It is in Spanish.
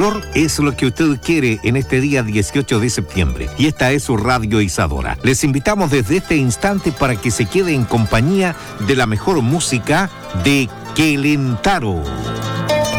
Es lo que usted quiere en este día 18 de septiembre. Y esta es su Radio Isadora. Les invitamos desde este instante para que se quede en compañía de la mejor música de Quelentaro.